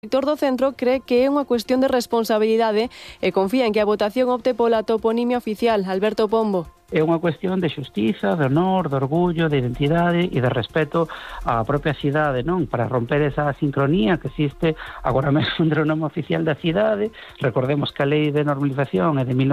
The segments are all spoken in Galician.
O director do centro cree que é unha cuestión de responsabilidade e confía en que a votación opte pola toponimia oficial. Alberto Pombo. É unha cuestión de xustiza, de honor, de orgullo, de identidade e de respeto á propia cidade, non? Para romper esa sincronía que existe agora mesmo entre o nome oficial da cidade. Recordemos que a lei de normalización é de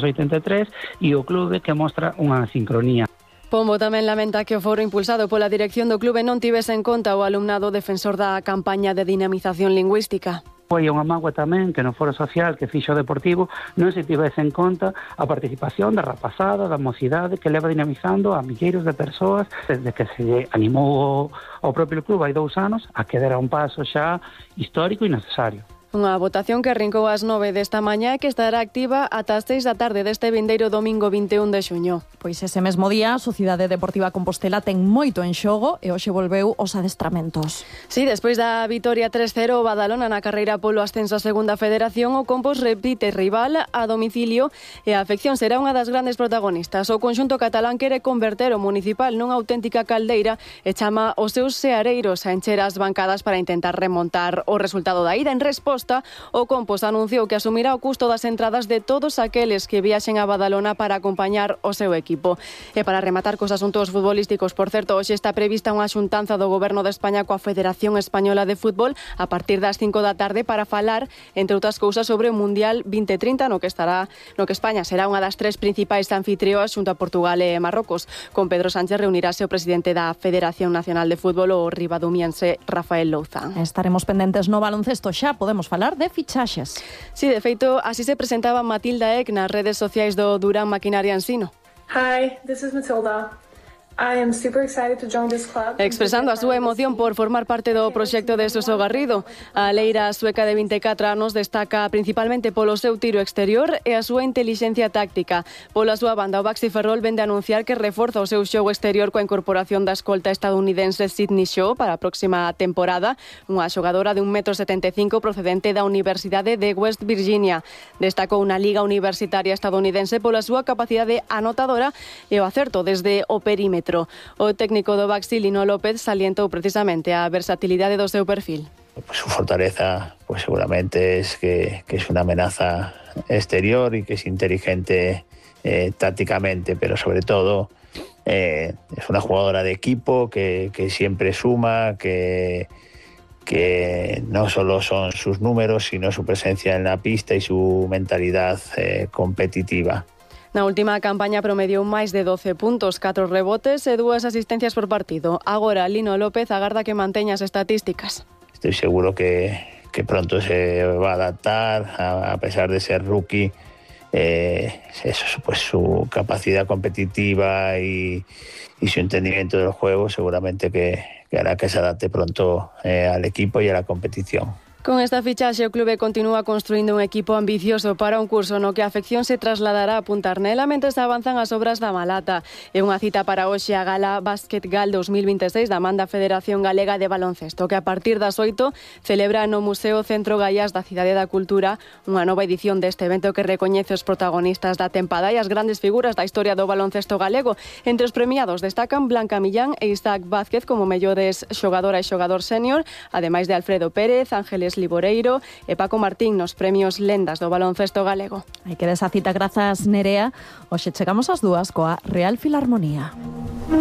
1983 e o clube que mostra unha sincronía. Pombo tamén lamenta que o foro impulsado pola dirección do clube non tivese en conta o alumnado defensor da campaña de dinamización lingüística. Foi unha mágoa tamén que no foro social que fixo o Deportivo non se tivese en conta a participación da rapazada, da mocidade que leva dinamizando a milleiros de persoas desde que se animou ao propio club hai 2 anos a que dera un paso xa histórico e necesario. Unha votación que arrancou ás 9 desta mañá e que estará activa ata as 6 da tarde deste vindeiro domingo 21 de xuño. Pois ese mesmo día a Sociedade Deportiva Compostela ten moito en xogo e hoxe volveu os adestramentos. Sí, despois da vitoria 3-0 o Badalona na carreira polo ascenso a segunda federación, o Compos repite rival a domicilio e a afección será unha das grandes protagonistas. O conxunto catalán quere converter o Municipal nunha auténtica caldeira e chama os seus seareiros a encher as bancadas para intentar remontar o resultado da ida. En resposta, o Compos anunciou que asumirá o custo das entradas de todos aqueles que viaxen a Badalona para acompañar o seu equipo. E para rematar cos asuntos futbolísticos, por certo, hoxe está prevista unha xuntanza do Goberno de España coa Federación Española de Fútbol a partir das 5 da tarde para falar, entre outras cousas, sobre o Mundial 2030 no que España será unha das 3 principais anfitrioas xunto a Portugal e Marrocos. Con Pedro Sánchez reunirase o presidente da Federación Nacional de Fútbol, o ribadumiense Rafael Louzán. Estaremos pendentes no baloncesto, xa podemos falar de fichaxes. Sí, de feito, así se presentaba Matilda Eck nas redes sociais do Durán Maquinaria Ensino. Hi, this is Matilda. I am super excited to join this club. Expresando a súa emoción por formar parte do proxecto de Suso Garrido, a leira sueca de 24 anos destaca principalmente polo seu tiro exterior e a súa intelixencia táctica. Pola súa banda, o Baxi Ferrol vende a anunciar que reforza o seu xogo exterior coa incorporación da escolta estadounidense Sydney Shaw para a próxima temporada, unha xogadora de 1,75 m procedente da Universidade de West Virginia. Destacou na Liga Universitaria estadounidense pola súa capacidade anotadora e o acerto desde o perímetro. O técnico do Baxi, Lino López, salientou precisamente a versatilidade do seu perfil. Pues su fortaleza pues seguramente es que es una amenaza exterior y que es inteligente tácticamente, pero sobre todo es una jugadora de equipo que siempre suma, que no solo son sus números, sino su presencia en la pista y su mentalidad competitiva. Na última campaña promediou máis de 12 puntos, 4 rebotes e 2 asistencias por partido. Agora, Lino López agarda que manteña as estatísticas. Estoy seguro que pronto se va a adaptar, a pesar de ser rookie. Pues su capacidad competitiva y su entendimiento del juego seguramente que hará que se adapte pronto al equipo y a la competición. Con esta fichaxe o clube continúa construindo un equipo ambicioso para un curso no que a afección se trasladará a Punta Arnela mentres avanzan as obras da Malata. É unha cita para hoxe a Gala Basketgal 2026 da Manda Federación Galega de Baloncesto, que a partir das 8 celebra no Museo Centro Gaiás da Cidade da Cultura unha nova edición deste evento que recoñece os protagonistas da tempada e as grandes figuras da historia do baloncesto galego. Entre os premiados destacan Blanca Millán e Isaac Vázquez como mellores xogadora e xogador senior, ademais de Alfredo Pérez, Ángeles Liboreiro e Paco Martín nos premios Lendas do baloncesto galego. Hai que desa cita, grazas Nerea. Hoxe chegamos ás 2 coa Real Filarmonía.